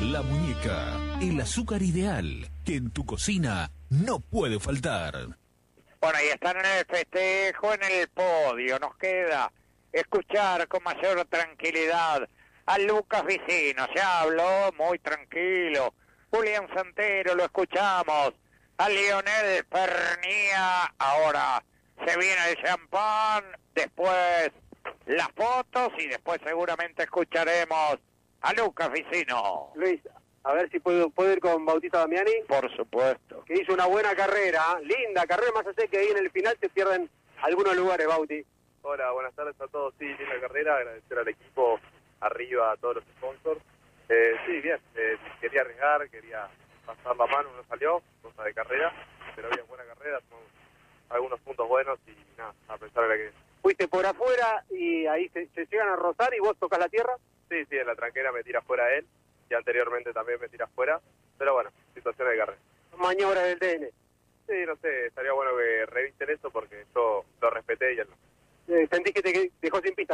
La Muñeca, el azúcar ideal que en tu cocina no puede faltar. Bueno, y están en el festejo, en el podio. Nos queda escuchar con mayor tranquilidad a Lucas Vicino. Se habló muy tranquilo. Julián Santero, lo escuchamos. A Lionel Pernía. Ahora se viene el champán. Después las fotos y después seguramente escucharemos a Lucas Vicino. Luis, a ver si puedo ir con Bautista Damiani. Por supuesto. Que hizo una buena carrera, linda carrera, más allá que ahí en el final se pierden algunos lugares, Bauti. Hola, buenas tardes a todos. Sí, linda carrera, agradecer al equipo, arriba a todos los sponsors. Sí, bien, quería arriesgar, quería pasar la mano, no salió, cosa de carrera, pero bien, buena carrera, son algunos puntos buenos y nada, a pesar de la que... Fuiste por afuera y ahí se llegan a rozar y vos tocas la tierra. Sí, en la tranquera me tira fuera él y anteriormente también me tira fuera, pero bueno, situación de carrera. Maniobras del TN. Sí, no sé, estaría bueno que revisten eso porque yo lo respeté y él no. Sentís que te dejó sin pista.